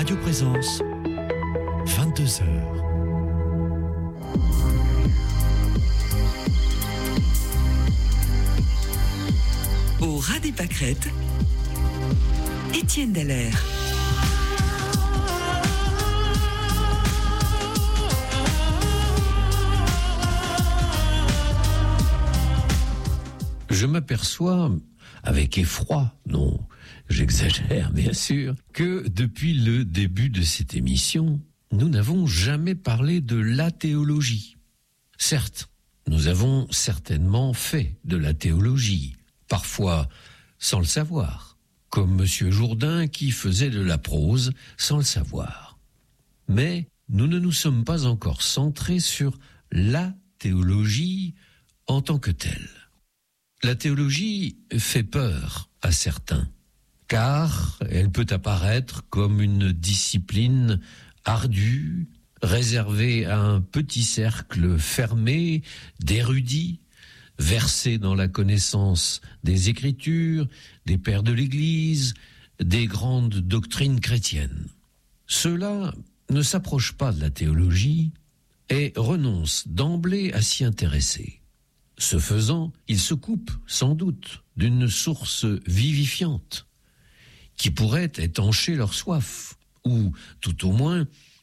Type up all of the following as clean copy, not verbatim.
Radio Présence, 22h. Au ras des pâquerettes, Étienne Dallaire. Je m'aperçois, avec effroi, non, j'exagère bien sûr, que depuis le début de cette émission, nous n'avons jamais parlé de l'athéologie. Certes, nous avons certainement fait de la théologie, parfois sans le savoir, comme M. Jourdain qui faisait de la prose sans le savoir. Mais nous ne nous sommes pas encore centrés sur la théologie en tant que telle. La théologie fait peur à certains, car elle peut apparaître comme une discipline ardue, réservée à un petit cercle fermé d'érudits, versés dans la connaissance des Écritures, des pères de l'Église, des grandes doctrines chrétiennes. Ceux-là ne s'approchent pas de la théologie et renoncent d'emblée à s'y intéresser. Ce faisant, ils se coupent, sans doute, d'une source vivifiante qui pourrait étancher leur soif, ou, tout au moins,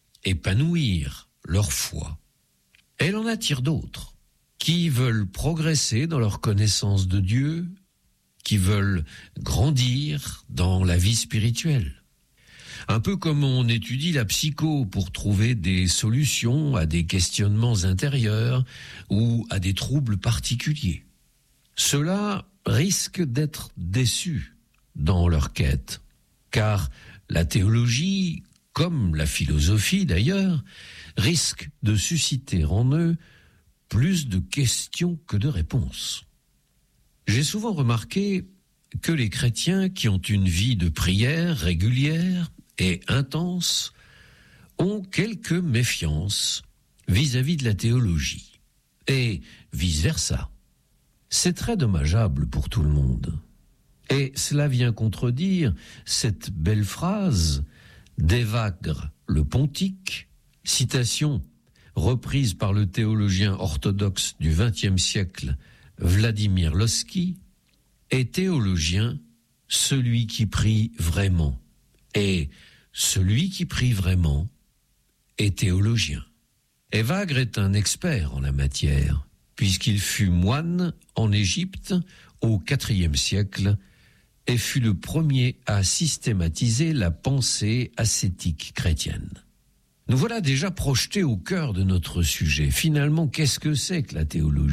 épanouir leur foi. Elle en attire d'autres, qui veulent progresser dans leur connaissance de Dieu, qui veulent grandir dans la vie spirituelle. Un peu comme on étudie la psycho pour trouver des solutions à des questionnements intérieurs ou à des troubles particuliers. Ceux-là risquent d'être déçus dans leur quête, car la théologie, comme la philosophie d'ailleurs, risque de susciter en eux plus de questions que de réponses. J'ai souvent remarqué que les chrétiens qui ont une vie de prière régulière et intense ont quelque méfiance vis-à-vis de la théologie, et vice-versa. C'est très dommageable pour tout le monde. Et cela vient contredire cette belle phrase d'Évagre le Pontique, citation reprise par le théologien orthodoxe du XXe siècle Vladimir Lossky, est théologien celui qui prie vraiment. Et celui qui prie vraiment est théologien. Évagre est un expert en la matière, puisqu'il fut moine en Égypte au IVe siècle et fut le premier à systématiser la pensée ascétique chrétienne. Nous voilà déjà projetés au cœur de notre sujet. Finalement, qu'est-ce que c'est que la théologie ?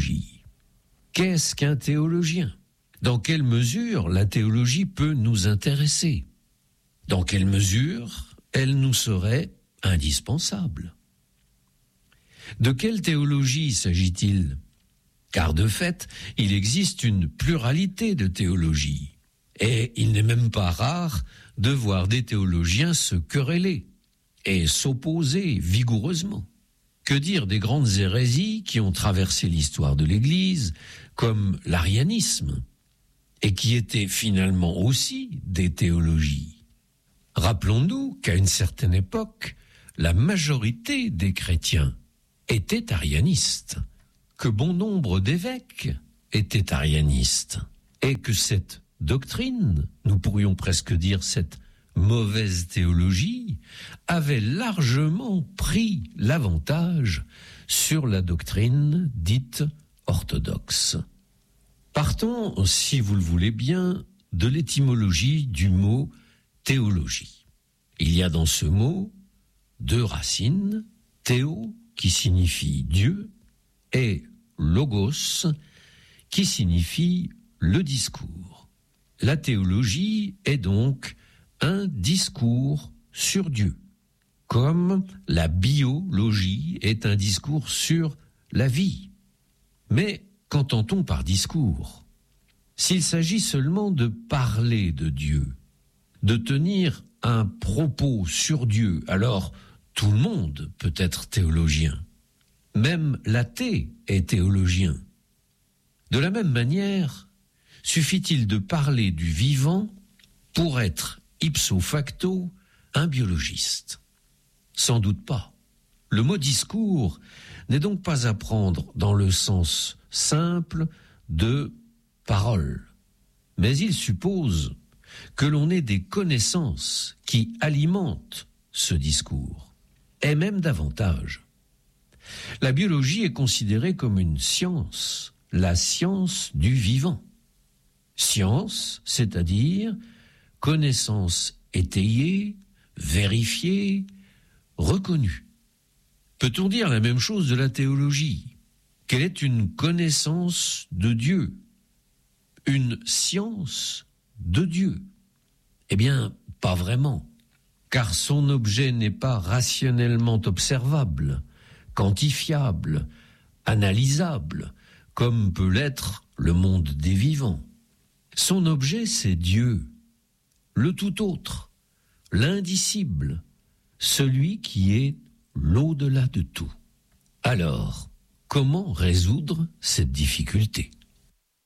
Qu'est-ce qu'un théologien ? Dans quelle mesure la théologie peut nous intéresser ? Dans quelle mesure elle nous serait indispensable ? De quelle théologie s'agit-il ? Car de fait, il existe une pluralité de théologies. Et il n'est même pas rare de voir des théologiens se quereller et s'opposer vigoureusement. Que dire des grandes hérésies qui ont traversé l'histoire de l'Église, comme l'arianisme, et qui étaient finalement aussi des théologies ? Rappelons-nous qu'à une certaine époque, la majorité des chrétiens étaient arianistes, que bon nombre d'évêques étaient arianistes, et que cette doctrine, nous pourrions presque dire cette mauvaise théologie, avait largement pris l'avantage sur la doctrine dite orthodoxe. Partons, si vous le voulez bien, de l'étymologie du mot théologie. Il y a dans ce mot deux racines, théo, qui signifie Dieu, et logos, qui signifie le discours. La théologie est donc un discours sur Dieu, comme la biologie est un discours sur la vie. Mais qu'entend-on par discours ? S'il s'agit seulement de parler de Dieu, de tenir un propos sur Dieu, alors tout le monde peut être théologien. Même l'athée est théologien. De la même manière, suffit-il de parler du vivant pour être ipso facto un biologiste? Sans doute pas. Le mot discours n'est donc pas à prendre dans le sens simple de parole, mais il suppose que l'on ait des connaissances qui alimentent ce discours, et même davantage. La biologie est considérée comme une science, la science du vivant. Science, c'est-à-dire connaissance étayée, vérifiée, reconnue. Peut-on dire la même chose de la théologie? Qu'elle est une connaissance de Dieu, une science de Dieu? Eh bien, pas vraiment, car son objet n'est pas rationnellement observable, quantifiable, analysable, comme peut l'être le monde des vivants. Son objet, c'est Dieu, le tout autre, l'indicible, celui qui est l'au-delà de tout. Alors, comment résoudre cette difficulté ?